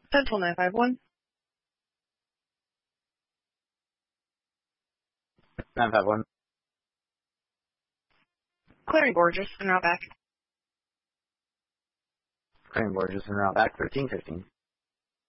Central 951. 951. Clearing Borges, en route back. Clearing Borges, en route back, 1315.